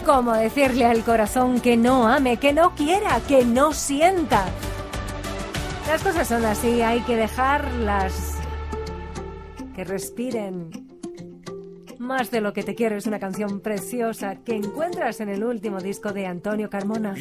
¿Cómo decirle al corazón que no ame, que no quiera, que no sienta? Las cosas son así, hay que dejarlas que respiren. Más de lo que te quiero es una canción preciosa que encuentras en el último disco de Antonio Carmona.